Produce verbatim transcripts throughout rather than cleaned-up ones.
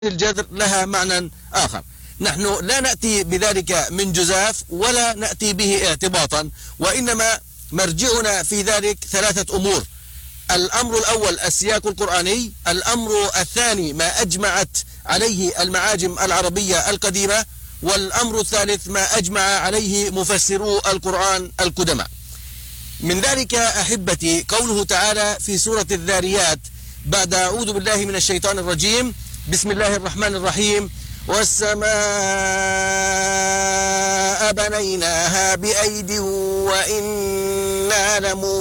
الجذر لها معنى آخر. نحن لا نأتي بذلك من جزاف ولا نأتي به اعتباطا، وإنما مرجعنا في ذلك ثلاثة أمور. الأمر الأول السياق القرآني، الأمر الثاني ما أجمعت عليه المعاجم العربية القديمة، والأمر الثالث ما أجمع عليه مفسرو القرآن القدماء. من ذلك أحبتي قوله تعالى في سورة الذاريات بعد أعوذ بالله من الشيطان الرجيم، بسم الله الرحمن الرحيم: والسماء بنيناها بأيد وإنا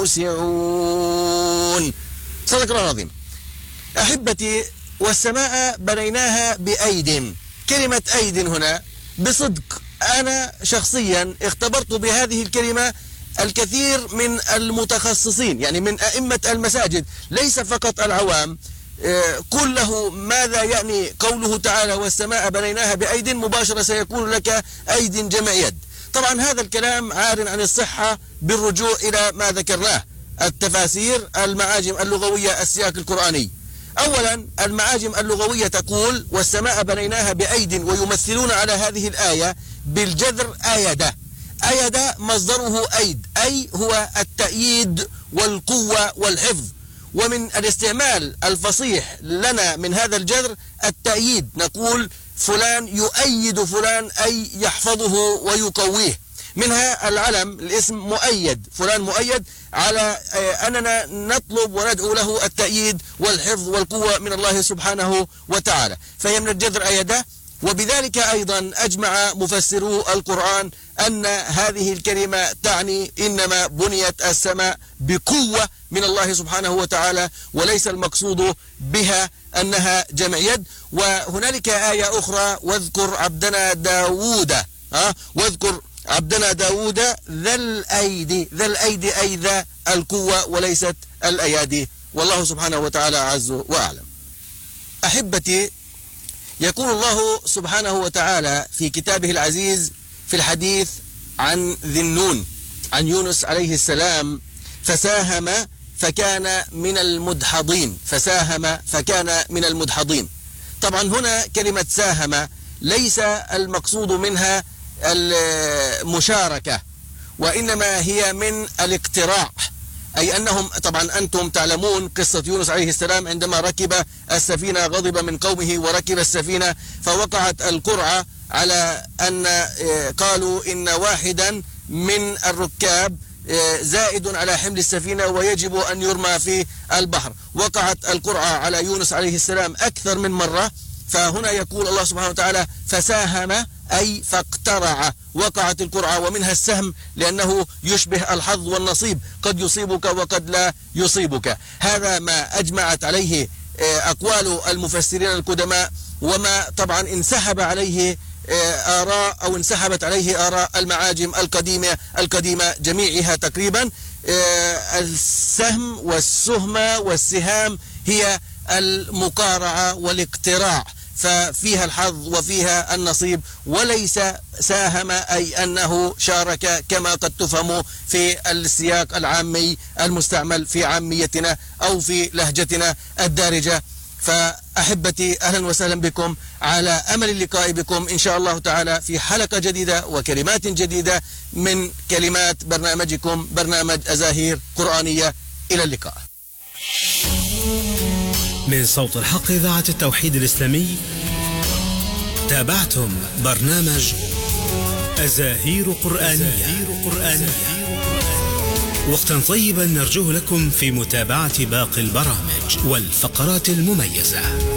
لموسعون. صدق الله العظيم. أحبتي، والسماء بنيناها بأيد، كلمة أيد هنا بصدق أنا شخصيا اختبرت بهذه الكلمة الكثير من المتخصصين، يعني من أئمة المساجد، ليس فقط العوام. قل له ماذا يعني قوله تعالى والسماء بنيناها بأيد، مباشرة سيكون لك أيد جمع يد. طبعا هذا الكلام عار عن الصحة بالرجوع إلى ما ذكرناه، التفاسير، المعاجم اللغوية، السياق القرآني. أولا المعاجم اللغوية تقول والسماء بنيناها بأيد، ويمثلون على هذه الآية بالجذر آيدة. آيدة مصدره أيد، أي هو التأييد والقوة والحفظ. ومن الاستعمال الفصيح لنا من هذا الجذر التأييد، نقول فلان يؤيد فلان أي يحفظه ويقويه. منها العلم، الاسم مؤيد، فلان مؤيد، على أننا نطلب وندعو له التأييد والحفظ والقوة من الله سبحانه وتعالى، فهي من الجذر أيده. وبذلك أيضا أجمع مفسرو القرآن أن هذه الكلمة تعني إنما بنيت السماء بقوة من الله سبحانه وتعالى، وليس المقصود بها أنها جمع يد. وهنالك آية أخرى: واذكر عبدنا داود، أه؟ واذكر عبدنا داود ذا الأيدي، ذا الأيدي أي ذا القوة وليست الأيادي، والله سبحانه وتعالى أعز وأعلم. أحبتي، يقول الله سبحانه وتعالى في كتابه العزيز في الحديث عن ذي النون، عن يونس عليه السلام: فساهم فكان من المدحضين، فساهم فكان من المدحضين. طبعا هنا كلمة ساهم ليس المقصود منها المشاركة، وإنما هي من الاقتراع، أي أنهم، طبعا أنتم تعلمون قصة يونس عليه السلام عندما ركب السفينة، غضب من قومه وركب السفينة، فوقعت القرعة على أن قالوا إن واحدا من الركاب زائد على حمل السفينة ويجب أن يرمى في البحر. وقعت القرعة على يونس عليه السلام أكثر من مرة، فهنا يقول الله سبحانه وتعالى فساهم أي فاقترع، وقعت القرعة، ومنها السهم لأنه يشبه الحظ والنصيب، قد يصيبك وقد لا يصيبك. هذا ما أجمعت عليه أقوال المفسرين القدماء، وما طبعا انسحب عليه آراء أو انسحبت عليه آراء المعاجم القديمة القديمة جميعها تقريبا. السهم والسهمة والسهام هي المقارعة والاقتراع، ففيها الحظ وفيها النصيب، وليس ساهم أي أنه شارك كما قد تفهم في السياق العامي المستعمل في عاميتنا أو في لهجتنا الدارجة. فأحبتي، أهلا وسهلا بكم، على أمل اللقاء بكم إن شاء الله تعالى في حلقة جديدة وكلمات جديدة من كلمات برنامجكم، برنامج أزاهير قرآنية. إلى اللقاء. من صوت الحق إذاعة التوحيد الإسلامي، تابعتم برنامج أزاهير قرآنية. وقتا طيبا نرجوه لكم في متابعة باقي البرامج والفقرات المميزة.